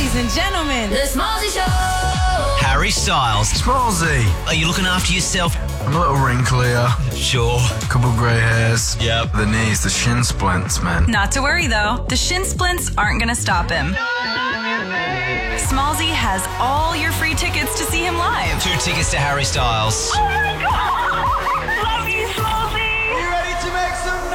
Ladies and gentlemen, The Smallzy Show. Harry Styles. Smallzy. Are you looking after yourself? I'm a little wrinklier. Sure. Couple grey hairs. Yep. The knees, the shin splints, man. Not to worry, though. The shin splints aren't going to stop him. Smallzy has all your free tickets to see him live. 2 tickets to Harry Styles. Oh my God! Love you, Smallzy! You ready to make some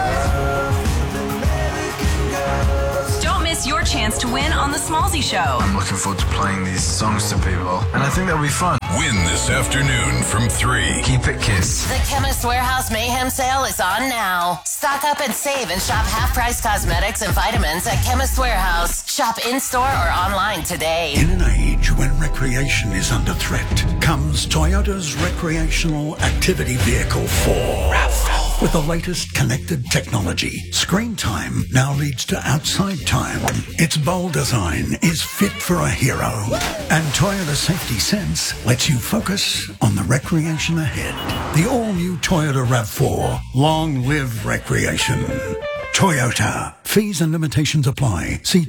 noise? Don't miss your chance to win on The Smallzy Show. I'm looking forward to playing these songs to people, and I think that'll be fun. Win this afternoon from 3. Keep it Kiss. The Chemist Warehouse Mayhem Sale is on now. Stock up and save and shop half-price cosmetics and vitamins at Chemist Warehouse. Shop in-store or online today. In an age when recreation is under threat, comes Toyota's recreational activity vehicle 4. RAV4. With the latest connected technology, screen time now leads to outside time. Its bold design is fit for a hero. And Toyota Safety Sense lets you focus on the recreation ahead. The all-new Toyota RAV4. Long live recreation. Toyota. Fees and limitations apply. See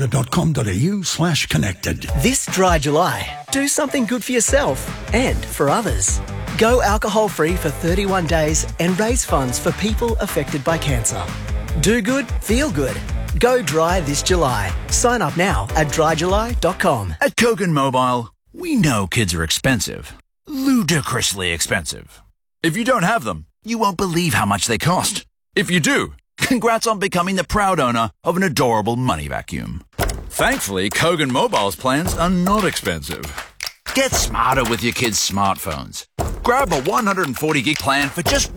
toyota.com.au/connected. This dry July, do something good for yourself and for others. Go alcohol-free for 31 days and raise funds for people affected by cancer. Do good, feel good. Go dry this July. Sign up now at dryjuly.com. At Kogan Mobile, we know kids are expensive. Ludicrously expensive. If you don't have them, you won't believe how much they cost. If you do, congrats on becoming the proud owner of an adorable money vacuum. Thankfully, Kogan Mobile's plans are not expensive. Get smarter with your kids' smartphones. Grab a 140 gig plan for just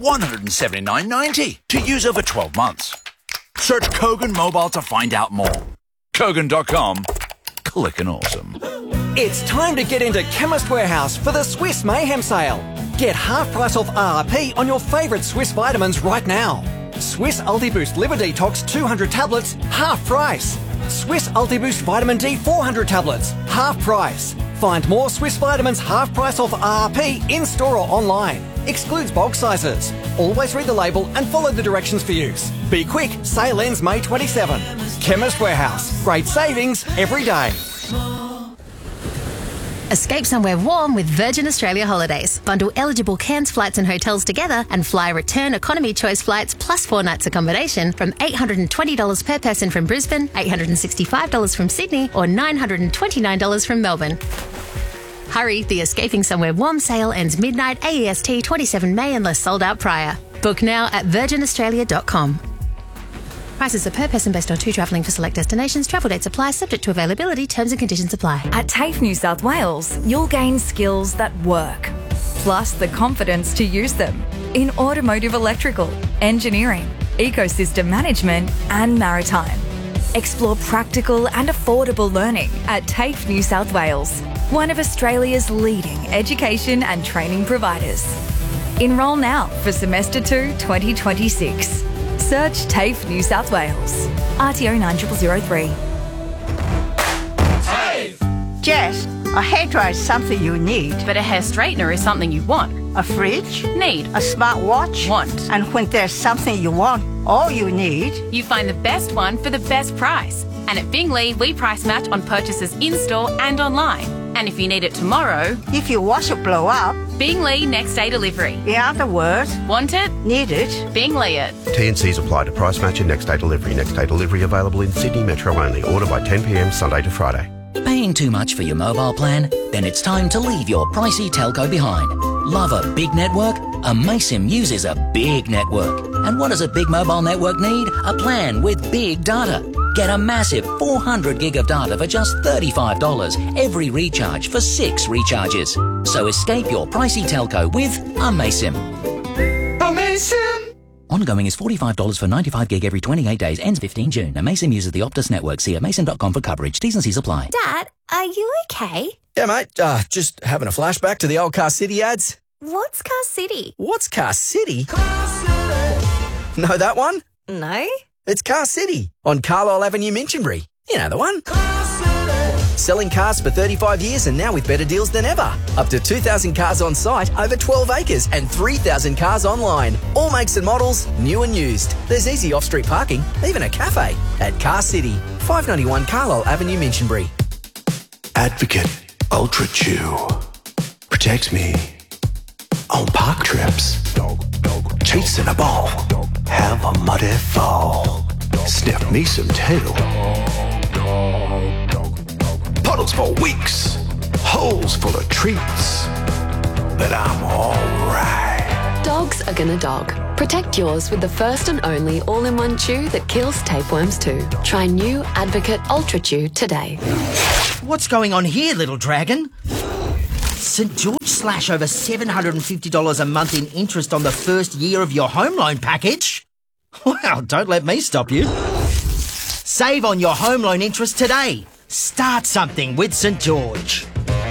$179.90 to use over 12 months. Search Kogan Mobile to find out more. Kogan.com. Clickin' awesome. It's time to get into Chemist Warehouse for the Swiss Mayhem Sale. Get half price off RRP on your favourite Swiss vitamins right now. Swiss UltiBoost Liver Detox 200 tablets, half price. Swiss UltiBoost Vitamin D 400 tablets, half price. Find more Swiss vitamins half price off RRP in-store or online. Excludes bulk sizes. Always read the label and follow the directions for use. Be quick, sale ends May 27. Chemist Warehouse. Great savings every day. Escape somewhere warm with Virgin Australia Holidays. Bundle eligible Cairns flights and hotels together and fly return economy choice flights plus 4 nights accommodation from $820 per person from Brisbane, $865 from Sydney or $929 from Melbourne. Hurry, the Escaping Somewhere Warm sale ends midnight AEST 27 May unless sold out prior. Book now at virginaustralia.com. Prices are per person based on 2 travelling for select destinations. Travel dates apply, subject to availability. Terms and conditions apply. At TAFE New South Wales, you'll gain skills that work, plus the confidence to use them in automotive electrical, engineering, ecosystem management and maritime. Explore practical and affordable learning at TAFE New South Wales, one of Australia's leading education and training providers. Enrol now for Semester 2 2026. Search TAFE New South Wales. RTO 9003. TAFE! Jess, a hairdryer is something you need. But a hair straightener is something you want. A fridge? Need. A smartwatch? Want. And when there's something you want, all you need... You find the best one for the best price. And at Bingley, we price match on purchases in-store and online. And if you need it tomorrow... If your washer blow up... Bingley next day delivery. In other words... Want it? Need it? Bingley it. T&Cs apply to price match and next day delivery. Next day delivery available in Sydney Metro only. Order by 10 p.m. Sunday to Friday. Paying too much for your mobile plan? Then it's time to leave your pricey telco behind. Love a big network? Amaysim uses a big network. And what does a big mobile network need? A plan with big data. Get a massive 400 gig of data for just $35 every recharge for 6 recharges. So escape your pricey telco with Amaysim. Amaysim! Ongoing is $45 for 95 gig every 28 days. Ends 15 June. Amaysim uses the Optus network. See amaysim.com for coverage. T's and C's apply. Dad, are you okay? Yeah, mate. Just having a flashback to the old Car City ads. What's Car City? What's Car City? Know that one? No. It's Car City on Carlisle Avenue, Minchinbury. You know the one. Selling cars for 35 years and now with better deals than ever. Up to 2,000 cars on site, over 12 acres and 3,000 cars online. All makes and models, new and used. There's easy off-street parking, even a cafe at Car City. 591 Carlisle Avenue, Minchinbury. Advocate Ultra Chew protects me on park trips, chasing a ball, have a muddy fall, sniff me some tail, puddles for weeks, holes full of treats, but I'm alright. Dogs are gonna dog. Protect yours with the first and only all-in-one chew that kills tapeworms too. Try new Advocate Ultra Chew today. What's going on here, little dragon? St George slash over $750 a month in interest on the first year of your home loan package? Well, don't let me stop you. Save on your home loan interest today. Start something with St George.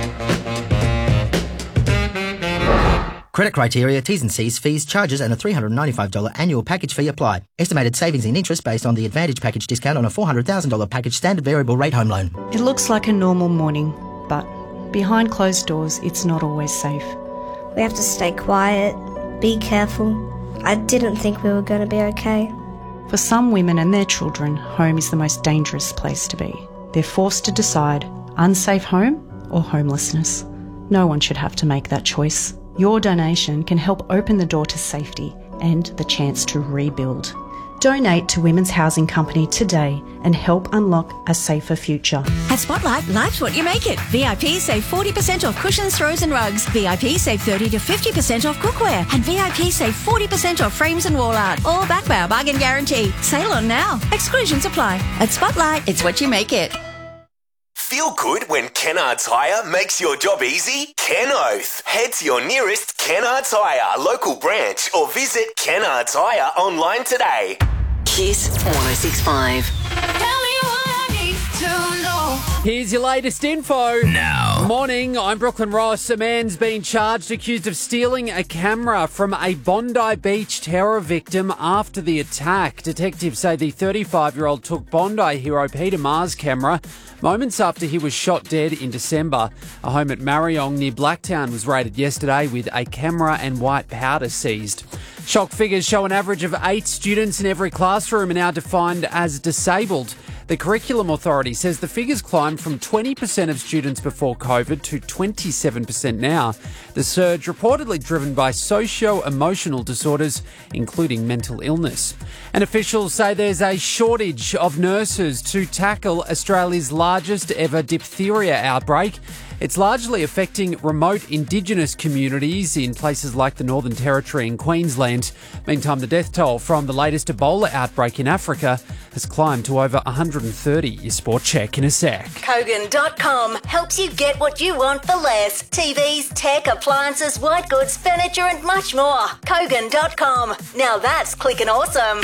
Credit criteria, T's and C's, fees, charges and a $395 annual package fee apply. Estimated savings in interest based on the Advantage package discount on a $400,000 package standard variable rate home loan. It looks like a normal morning, but behind closed doors, it's not always safe. We have to stay quiet, be careful. I didn't think we were going to be okay. For some women and their children, home is the most dangerous place to be. They're forced to decide unsafe home or homelessness. No one should have to make that choice. Your donation can help open the door to safety and the chance to rebuild. Donate to Women's Housing Company today and help unlock a safer future. At Spotlight, life's what you make it. VIP save 40% off cushions, throws and rugs. VIP save 30 to 50% off cookware. And VIP save 40% off frames and wall art. All backed by our bargain guarantee. Sale on now. Exclusions apply. At Spotlight, it's what you make it. Feel good when Kennard's Hire makes your job easy? Ken Oath. Head to your nearest Kennard's Hire local branch or visit Kennard's Hire online today. Kiss 106.5. Here's your latest info. Now. Morning, I'm Brooklyn Ross. A man's been charged accused of stealing a camera from a Bondi Beach terror victim after the attack. Detectives say the 35-year-old took Bondi hero Peter Maher's camera moments after he was shot dead in December. A home at Marryong near Blacktown was raided yesterday with a camera and white powder seized. Shock figures show an average of 8 students in every classroom are now defined as disabled. The Curriculum Authority says the figures climbed from 20% of students before COVID to 27% now. The surge reportedly driven by socio-emotional disorders, including mental illness. And officials say there's a shortage of nurses to tackle Australia's largest ever diphtheria outbreak. It's largely affecting remote Indigenous communities in places like the Northern Territory and Queensland. Meantime, the death toll from the latest Ebola outbreak in Africa has climbed to over 130. Your sport check in a sec. Kogan.com helps you get what you want for less. TVs, tech, appliances, white goods, furniture and much more. Kogan.com. Now that's clicking awesome.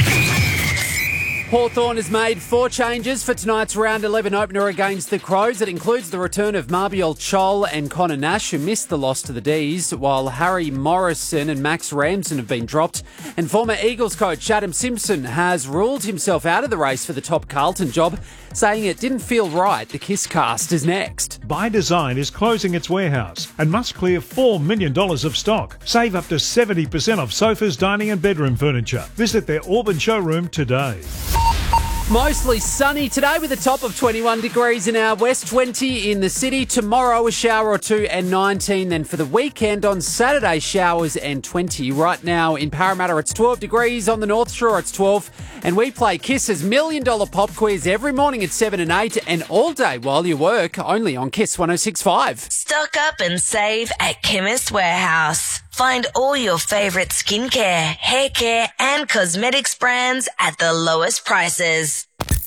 Hawthorn has made 4 changes for tonight's round 11 opener against the Crows. It includes the return of Marbiel Chol and Connor Nash, who missed the loss to the D's, while Harry Morrison and Max Ramsden have been dropped. And former Eagles coach Adam Simpson has ruled himself out of the race for the top Carlton job, saying it didn't feel right. The Kiss cast is next. By Design is closing its warehouse and must clear $4 million of stock. Save up to 70% off sofas, dining and bedroom furniture. Visit their Auburn showroom today. Mostly sunny today with a top of 21 degrees in our west, 20 in the city. Tomorrow a shower or two and 19. Then for the weekend on Saturday, showers and 20. Right now in Parramatta it's 12 degrees. On the North Shore it's 12. And we play Kiss's $1 Million Pop Quiz every morning at 7 and 8 and all day while you work, only on Kiss 106.5. Stock up and save at Chemist Warehouse. Find all your favourite skincare, hair care and cosmetics brands at the lowest prices.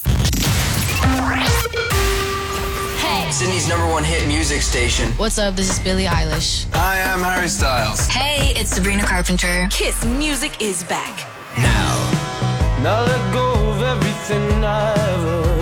Hey! Sydney's #1 hit music station. What's up? This is Billie Eilish. Hi, I'm Harry Styles. Hey, it's Sabrina Carpenter. Kiss music is back. Now let go of everything I ever